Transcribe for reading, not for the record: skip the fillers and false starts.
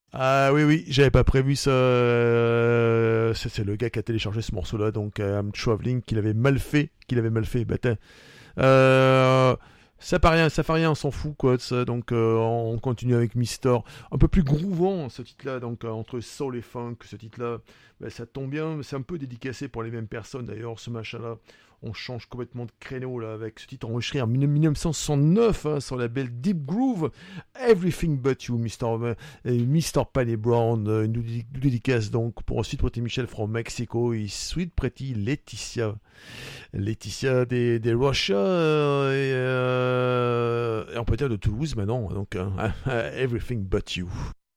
Ah oui, oui, j'avais pas prévu ça. C'est le gars qui a téléchargé ce morceau-là, donc I'm Traveling, qu'il avait mal fait. Bah, euh, ça fait rien, on s'en fout quoi de ça. Donc on continue avec Mister, un peu plus groovant ce titre-là, donc entre soul et funk, ce titre-là, bah, ça tombe bien. C'est un peu dédicacé pour les mêmes personnes d'ailleurs, ce machin-là. On change complètement de créneau là avec ce titre enregistré en 1969 hein, sur la label Deep Groove. Everything But You, Mr. Penny Brown, une dédicace donc pour Sweet Pretty Michelle from Mexico et Sweet Pretty Laetitia. Laetitia des Russia et on peut dire de Toulouse maintenant, donc Everything But You.